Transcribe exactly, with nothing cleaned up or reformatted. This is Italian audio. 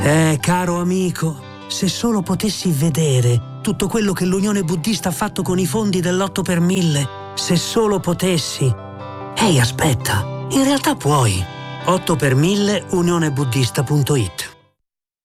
Eh, caro amico, se solo potessi vedere tutto quello che l'Unione Buddista ha fatto con i fondi dell'otto per mille, se solo potessi. Ehi, aspetta, in realtà puoi. otto per mille unionebuddista punto it